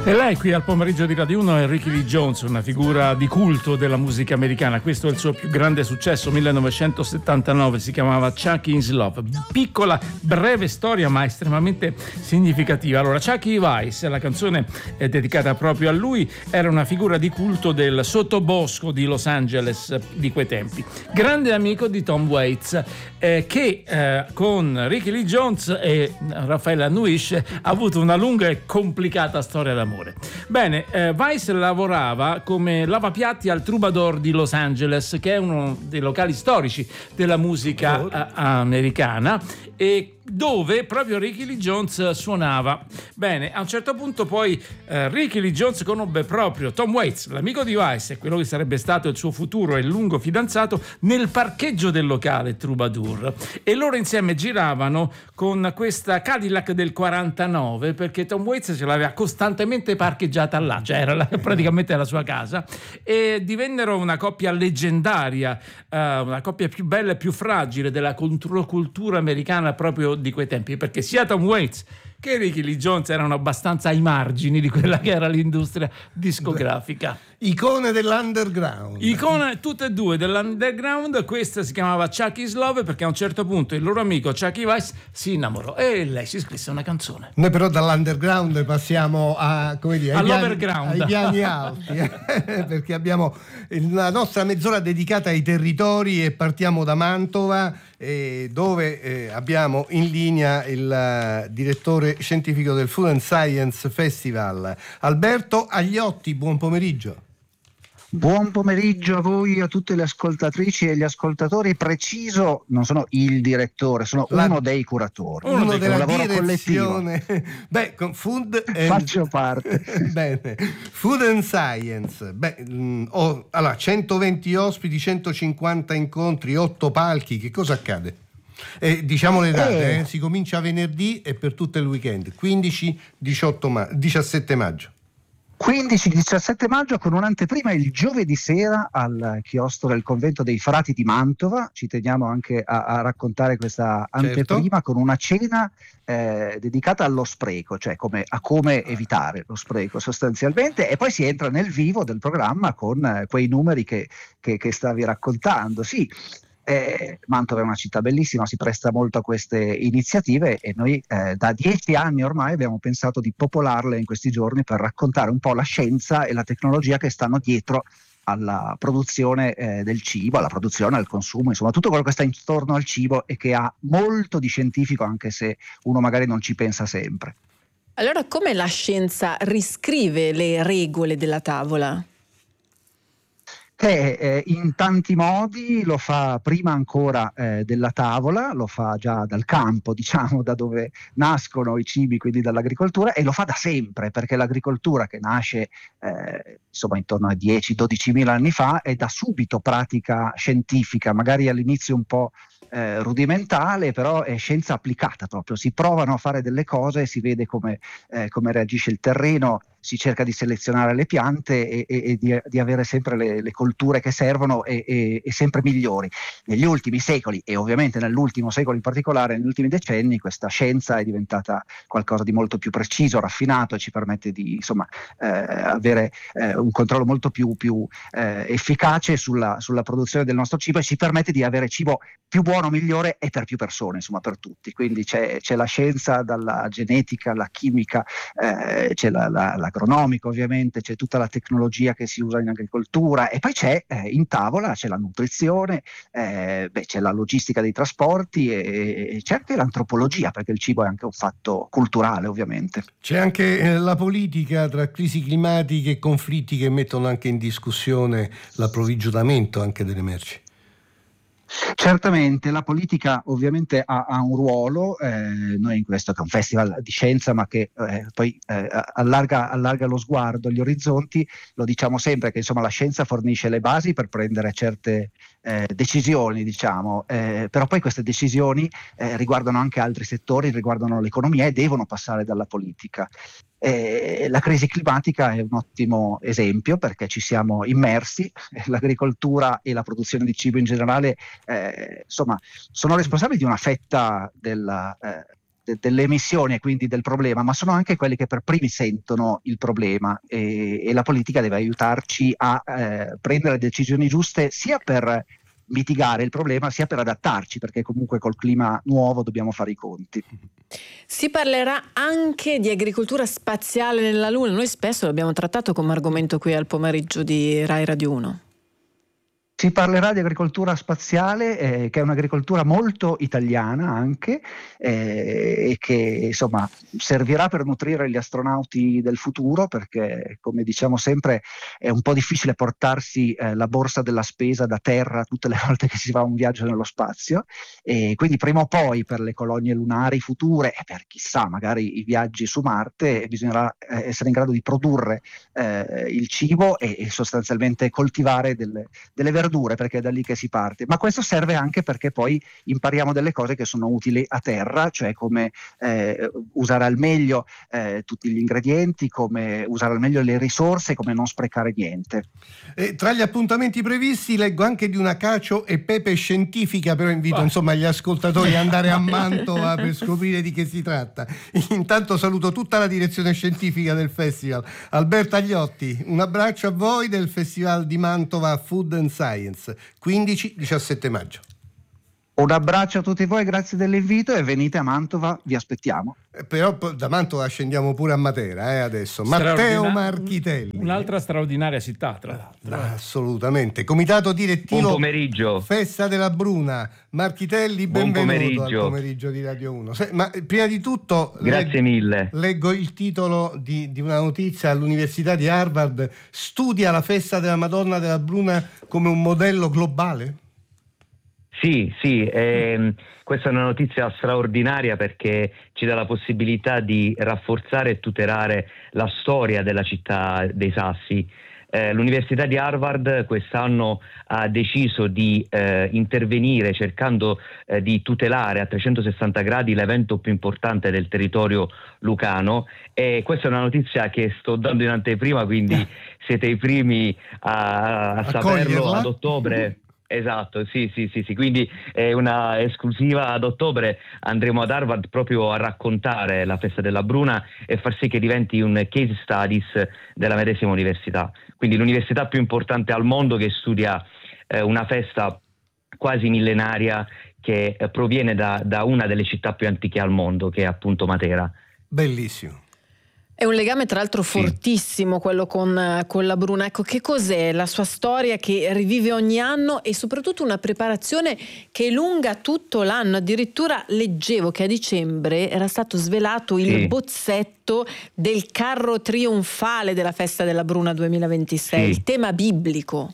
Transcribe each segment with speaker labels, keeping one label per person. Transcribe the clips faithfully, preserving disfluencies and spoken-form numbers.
Speaker 1: E lei qui al pomeriggio di Radio uno è Rickie Lee Jones, una figura di culto della musica americana. Questo è il suo più grande successo, millenovecentosettantanove, si chiamava Chuck In's Love. Piccola, breve storia ma estremamente significativa. Allora, Chucky Weiss, la canzone è dedicata proprio a lui, era una figura di culto del sottobosco di Los Angeles di quei tempi. Grande amico di Tom Waits, eh, che eh, con Rickie Lee Jones e Raffaele Annuish ha avuto una lunga e complicata storia d'amore. Bene, eh, Weiss lavorava come lavapiatti al Troubadour di Los Angeles, che è uno dei locali storici della musica eh, americana, e dove proprio Rickie Lee Jones suonava. Bene, a un certo punto poi eh, Rickie Lee Jones conobbe proprio Tom Waits, l'amico di Weiss e quello che sarebbe stato il suo futuro e lungo fidanzato, nel parcheggio del locale Troubadour, e loro insieme giravano con questa Cadillac del quarantanove, perché Tom Waits ce l'aveva costantemente parcheggiata là, cioè era la, praticamente la sua casa, e divennero una coppia leggendaria, eh, una coppia più bella e più fragile della controcultura americana proprio di quei tempi, perché sia Tom Waits che Rickie Lee Jones erano abbastanza ai margini di quella che era l'industria discografica.
Speaker 2: Icone dell'underground.
Speaker 1: Icone tutte e due dell'underground. Questa si chiamava Chuck In's Love perché a un certo punto il loro amico Chucky Weiss si innamorò e lei si scrisse una canzone.
Speaker 2: Noi però dall'underground passiamo a, come dire, ai
Speaker 1: all'overground,
Speaker 2: piani, ai piani alti, eh? Perché abbiamo la nostra mezz'ora dedicata ai territori e partiamo da Mantova, eh, dove eh, abbiamo in linea il uh, direttore scientifico del Food and Science Festival, Alberto Agliotti. Buon pomeriggio.
Speaker 3: Buon pomeriggio a voi, a tutte le ascoltatrici e gli ascoltatori. Preciso, non sono il direttore, sono la, uno dei curatori.
Speaker 2: Uno,
Speaker 3: uno
Speaker 2: della
Speaker 3: lavoro
Speaker 2: direzione.
Speaker 3: collettivo.
Speaker 2: Beh, con Food and...
Speaker 3: Faccio parte.
Speaker 2: Bene. Food and Science. Beh, mh, oh, allora, centoventi ospiti, centocinquanta incontri, otto palchi. Che cosa accade? Eh, diciamo le date, eh. Eh, si comincia venerdì e per tutto il weekend, quindici diciotto ma- diciassette maggio.
Speaker 3: quindici diciassette maggio, con un'anteprima il giovedì sera al chiostro del convento dei frati di Mantova. Ci teniamo anche a, a raccontare questa anteprima, certo, con una cena eh, dedicata allo spreco, cioè come, a come evitare lo spreco sostanzialmente, e poi si entra nel vivo del programma con eh, quei numeri che, che, che stavi raccontando. Sì. Eh, Mantova è una città bellissima, si presta molto a queste iniziative e noi eh, da dieci anni ormai abbiamo pensato di popolarle in questi giorni per raccontare un po' la scienza e la tecnologia che stanno dietro alla produzione eh, del cibo, alla produzione, al consumo, insomma tutto quello che sta intorno al cibo e che ha molto di scientifico, anche se uno magari non ci pensa sempre.
Speaker 4: Allora, come la scienza riscrive le regole della tavola?
Speaker 3: Che eh, in tanti modi lo fa prima ancora eh, della tavola, lo fa già dal campo, diciamo, da dove nascono i cibi, quindi dall'agricoltura, e lo fa da sempre, perché l'agricoltura, che nasce eh, insomma intorno a dieci dodici mila anni fa, è da subito pratica scientifica, magari all'inizio un po' Eh, rudimentale, però è scienza applicata proprio. Si provano a fare delle cose, si vede come, eh, come reagisce il terreno, si cerca di selezionare le piante e, e, e di, di avere sempre le, le colture che servono e, e, e sempre migliori. Negli ultimi secoli, e ovviamente nell'ultimo secolo in particolare, negli ultimi decenni, questa scienza è diventata qualcosa di molto più preciso, raffinato, e ci permette di insomma eh, avere eh, un controllo molto più, più eh, efficace sulla, sulla produzione del nostro cibo, e ci permette di avere cibo più buono, migliore e per più persone, insomma per tutti. Quindi c'è, c'è la scienza, dalla genetica alla chimica, eh, c'è la, la, l'agronomica ovviamente, c'è tutta la tecnologia che si usa in agricoltura, e poi c'è eh, in tavola c'è la nutrizione, eh, beh, c'è la logistica dei trasporti e, e c'è anche l'antropologia, perché il cibo è anche un fatto culturale ovviamente.
Speaker 2: C'è anche eh, la politica, tra crisi climatiche e conflitti che mettono anche in discussione l'approvvigionamento anche delle merci.
Speaker 3: Certamente la politica ovviamente ha, ha un ruolo, eh, noi in questo che è un festival di scienza ma che eh, poi eh, allarga, allarga lo sguardo, gli orizzonti, lo diciamo sempre che insomma la scienza fornisce le basi per prendere certe eh, decisioni, diciamo, eh, però poi queste decisioni eh, riguardano anche altri settori, riguardano l'economia e devono passare dalla politica. Eh, la crisi climatica è un ottimo esempio perché ci siamo immersi, l'agricoltura e la produzione di cibo in generale eh, insomma sono responsabili di una fetta della, eh, de, delle emissioni e quindi del problema, ma sono anche quelli che per primi sentono il problema, e, e la politica deve aiutarci a eh, prendere decisioni giuste sia per mitigare il problema sia per adattarci, perché comunque col clima nuovo dobbiamo fare i conti.
Speaker 4: Si parlerà anche di agricoltura spaziale nella Luna. Noi spesso l'abbiamo trattato come argomento qui al pomeriggio di Rai Radio uno.
Speaker 3: Si parlerà di agricoltura spaziale, eh, che è un'agricoltura molto italiana anche, eh, e che insomma servirà per nutrire gli astronauti del futuro, perché come diciamo sempre è un po' difficile portarsi eh, la borsa della spesa da terra tutte le volte che si fa un viaggio nello spazio, e quindi prima o poi per le colonie lunari future e per chissà magari i viaggi su Marte bisognerà eh, essere in grado di produrre eh, il cibo e, e sostanzialmente coltivare delle, delle verdure, perché è da lì che si parte, ma questo serve anche perché poi impariamo delle cose che sono utili a terra, cioè come eh, usare al meglio eh, tutti gli ingredienti, come usare al meglio le risorse, come non sprecare niente.
Speaker 2: E tra gli appuntamenti previsti leggo anche di una cacio e pepe scientifica, però invito insomma gli ascoltatori ad andare a Mantova per scoprire di che si tratta. Intanto saluto tutta la direzione scientifica del festival. Alberto Agliotti, un abbraccio a voi del Festival di Mantova Food and Science, quindici diciassette maggio.
Speaker 3: Un abbraccio a tutti voi, grazie dell'invito e venite a Mantova, vi aspettiamo.
Speaker 2: Eh, però da Mantova scendiamo pure a Matera eh, adesso. Matteo Marchitelli.
Speaker 1: Un'altra straordinaria città, tra l'altro.
Speaker 2: Ah, assolutamente. Comitato direttivo
Speaker 5: Buon pomeriggio.
Speaker 2: Festa della Bruna. Marchitelli,
Speaker 5: Buon
Speaker 2: benvenuto
Speaker 5: pomeriggio.
Speaker 2: al pomeriggio di Radio uno. Se, ma prima di tutto
Speaker 5: Grazie
Speaker 2: leggo,
Speaker 5: mille.
Speaker 2: leggo il titolo di, di una notizia all'Università di Harvard. Studia la festa della Madonna della Bruna come un modello globale?
Speaker 5: Sì, sì, ehm, questa è una notizia straordinaria perché ci dà la possibilità di rafforzare e tutelare la storia della città dei Sassi. Eh, L'Università di Harvard quest'anno ha deciso di eh, intervenire cercando eh, di tutelare a trecentosessanta gradi l'evento più importante del territorio lucano, e questa è una notizia che sto dando in anteprima, quindi siete i primi a, a saperlo. Ad ottobre. Esatto, sì, sì, sì, sì, quindi è una esclusiva. Ad ottobre andremo ad Harvard proprio a raccontare la festa della Bruna e far sì che diventi un case studies della medesima università. Quindi l'università più importante al mondo che studia eh, una festa quasi millenaria che eh, proviene da, da una delle città più antiche al mondo, che è appunto Matera.
Speaker 2: Bellissimo.
Speaker 4: È un legame tra l'altro fortissimo, sì, quello con, con la Bruna. Ecco, che cos'è la sua storia che rivive ogni anno e soprattutto una preparazione che è lunga tutto l'anno. Addirittura leggevo che a dicembre era stato svelato il sì. bozzetto del carro trionfale della Festa della Bruna duemilaventisei, sì. il tema biblico.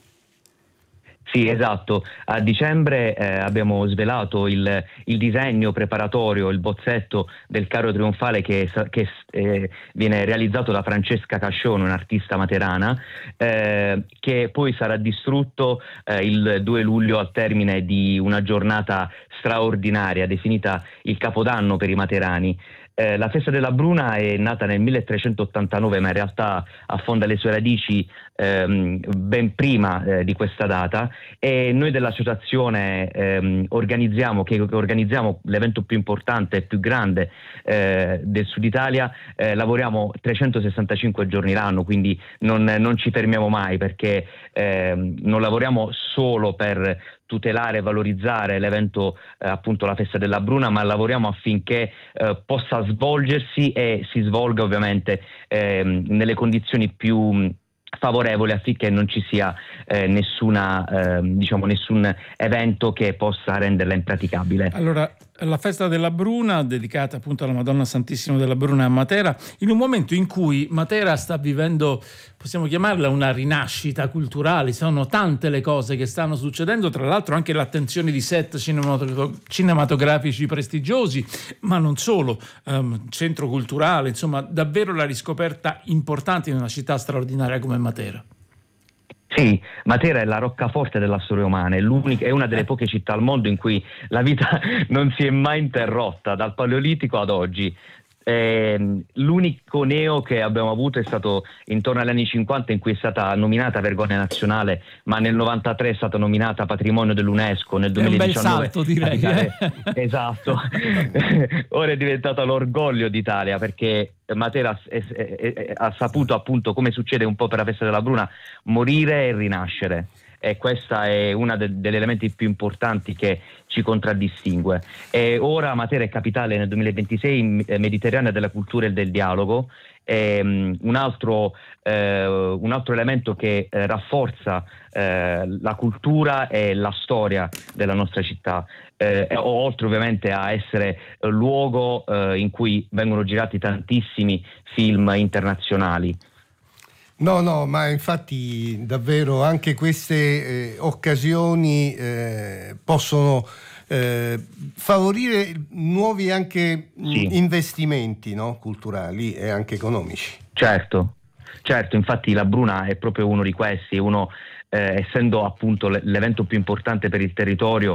Speaker 5: Sì, esatto. A dicembre eh, abbiamo svelato il, il disegno preparatorio, il bozzetto del carro trionfale che, che eh, viene realizzato da Francesca Cascione, un'artista materana, eh, che poi sarà distrutto eh, il due luglio al termine di una giornata straordinaria definita il Capodanno per i materani. Eh, la festa della Bruna è nata nel milletrecentottantanove, ma in realtà affonda le sue radici ehm, ben prima eh, di questa data, e noi dell'associazione ehm, organizziamo, che organizziamo l'evento più importante e più grande eh, del Sud Italia. Eh, lavoriamo trecentosessantacinque giorni l'anno, quindi non, non ci fermiamo mai, perché ehm, non lavoriamo solo per tutelare e valorizzare l'evento, eh, appunto la festa della Bruna, ma lavoriamo affinché eh, possa svolgersi e si svolga ovviamente eh, nelle condizioni più favorevoli, affinché non ci sia eh, nessuna, eh, diciamo, nessun evento che possa renderla impraticabile.
Speaker 1: Allora, la festa della Bruna, dedicata appunto alla Madonna Santissima della Bruna a Matera, in un momento in cui Matera sta vivendo, possiamo chiamarla una rinascita culturale, sono tante le cose che stanno succedendo, tra l'altro anche l'attenzione di set cinematografici prestigiosi, ma non solo, um, centro culturale, insomma davvero la riscoperta importante in una città straordinaria come Matera.
Speaker 5: Sì, Matera è la roccaforte della storia umana, è, l'unica, è una delle poche città al mondo in cui la vita non si è mai interrotta, dal Paleolitico ad oggi. Eh, l'unico neo che abbiamo avuto è stato intorno agli anni cinquanta, in cui è stata nominata Vergogna Nazionale, ma nel novantatré è stata nominata Patrimonio dell'UNESCO, nel duemiladiciannove
Speaker 1: è un bel salto, direi.
Speaker 5: capitale, esatto. Ora è diventata l'orgoglio d'Italia, perché Matera è, è, è, ha saputo, appunto, come succede un po' per la festa della Bruna, morire e rinascere. E questa è una de- degli elementi più importanti che ci contraddistingue. E ora Matera è capitale nel duemilaventisei mediterranea della cultura e del dialogo. E, um, un, altro, eh, un altro elemento che eh, rafforza eh, la cultura e la storia della nostra città, eh, oltre ovviamente a essere eh, luogo eh, in cui vengono girati tantissimi film internazionali.
Speaker 2: No, no, ma infatti davvero anche queste eh, occasioni eh, possono eh, favorire nuovi anche
Speaker 5: Sì.
Speaker 2: investimenti, no? Culturali e anche economici.
Speaker 5: Certo, certo, infatti la Bruna è proprio uno di questi, uno eh, essendo appunto l'evento più importante per il territorio,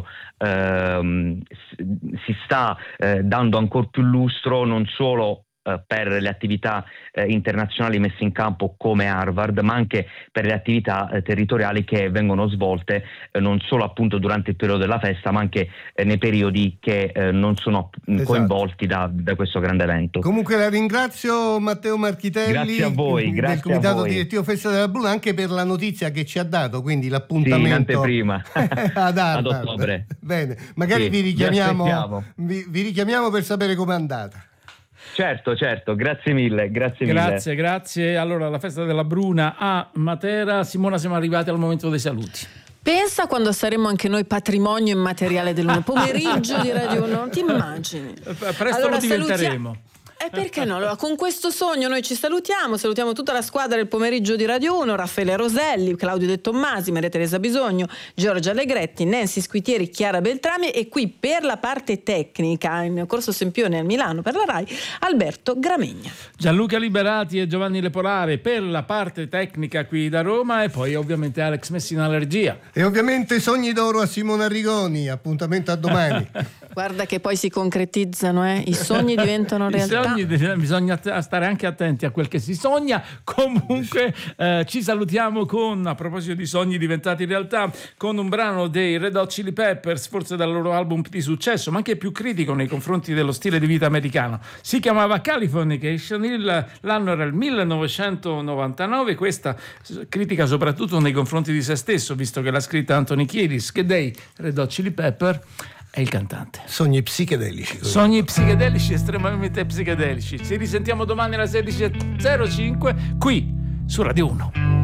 Speaker 5: ehm, si sta eh, dando ancora più lustro non solo per le attività eh, internazionali messe in campo come Harvard, ma anche per le attività eh, territoriali che vengono svolte eh, non solo appunto durante il periodo della festa, ma anche eh, nei periodi che eh, non sono esatto. coinvolti da, da questo grande evento.
Speaker 2: Comunque la ringrazio, Matteo Marchitelli,
Speaker 5: grazie a voi, grazie
Speaker 2: del Comitato
Speaker 5: a voi.
Speaker 2: Direttivo Festa della Bruna, anche per la notizia che ci ha dato, quindi l'appuntamento
Speaker 5: sì, in anteprima
Speaker 2: ad,
Speaker 5: ad ottobre.
Speaker 2: Bene, magari sì, vi richiamiamo vi, vi richiamiamo per sapere com'è andata.
Speaker 5: Certo, certo, grazie mille, grazie mille.
Speaker 1: Grazie, grazie. Allora, la festa della Bruna a Matera. Simona, siamo arrivati al momento dei saluti.
Speaker 4: Pensa quando saremo anche noi patrimonio immateriale dell'Uno, pomeriggio di Radio Uno, ti immagini?
Speaker 1: Presto
Speaker 4: allora,
Speaker 1: lo diventeremo.
Speaker 4: Salutia- E perché no? Allora, con questo sogno noi ci salutiamo, salutiamo tutta la squadra del pomeriggio di Radio Uno, Raffaele Roselli, Claudio De Tommasi, Maria Teresa Bisogno, Giorgia Allegretti, Nancy Squitieri, Chiara Beltrami e qui per la parte tecnica in Corso Sempione a Milano per la Rai, Alberto Gramegna.
Speaker 1: Gianluca Liberati e Giovanni Lepolare per la parte tecnica qui da Roma e poi ovviamente Alex Messina alla regia.
Speaker 2: E ovviamente sogni d'oro a Simona Arrigoni, appuntamento a domani.
Speaker 4: Guarda che poi si concretizzano, eh? I sogni diventano realtà.
Speaker 1: I sogni, bisogna stare anche attenti a quel che si sogna. Comunque eh, ci salutiamo con, a proposito di sogni diventati realtà, con un brano dei Red Hot Chili Peppers, forse dal loro album di successo, ma anche più critico nei confronti dello stile di vita americano. Si chiamava Californication, il, l'anno era il millenovecentonovantanove, questa critica soprattutto nei confronti di se stesso, visto che l'ha scritta Anthony Kiedis, che dei Red Hot Chili Pepper è il cantante.
Speaker 2: Sogni psichedelici.
Speaker 1: Sogni psichedelici, estremamente psichedelici. Ci risentiamo domani alle sedici e zero cinque qui su Radio Uno.